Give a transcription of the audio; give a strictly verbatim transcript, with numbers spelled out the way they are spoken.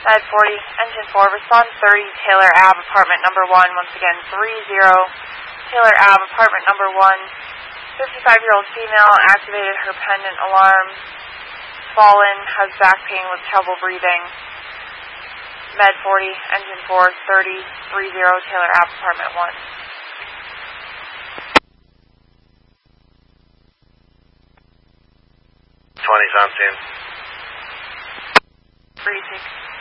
Med forty, engine four, respond thirty, Taylor Ave, apartment number one. Once again, three zero, Taylor Ave, apartment number one. fifty-five-year-old female activated her pendant alarm. Fallen, has back pain with trouble breathing. Med forty, engine four, thirty, three zero, Taylor Ave, apartment one. twenty something. three six.